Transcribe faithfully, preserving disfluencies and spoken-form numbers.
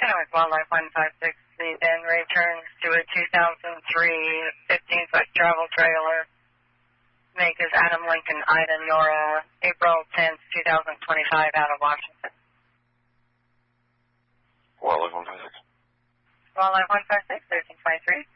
with Wildlife one five six, the then returns to a two thousand three fifteen-foot travel trailer. Make is Adam Lincoln, Ida Nora, April tenth, twenty twenty-five, out of Washington. Wildlife one five six. Wildlife one five six, thirteen twenty-three.